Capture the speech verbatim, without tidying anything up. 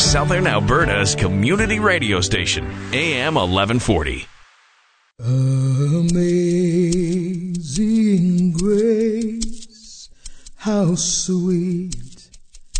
Southern Alberta's community radio station, A M eleven forty. Amazing grace, how sweet